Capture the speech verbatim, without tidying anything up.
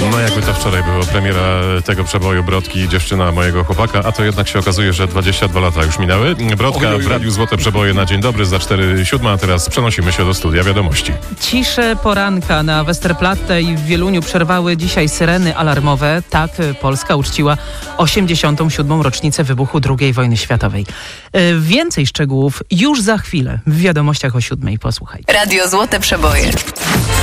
No jakby to wczoraj było premiera tego przeboju Brodki, dziewczyna mojego chłopaka, a to jednak się okazuje, że dwadzieścia dwa lata już minęły. Brodka w Radiu Złote Przeboje na dzień dobry za cztery siódma, a teraz przenosimy się do studia wiadomości. Ciszę poranka na Westerplatte i w Wieluniu przerwały dzisiaj syreny alarmowe. Tak Polska uczciła osiemdziesiątą siódmą rocznicę wybuchu drugiej wojny światowej. Więcej szczegółów już za chwilę w wiadomościach o siódmej. Posłuchaj. Radio Złote Przeboje.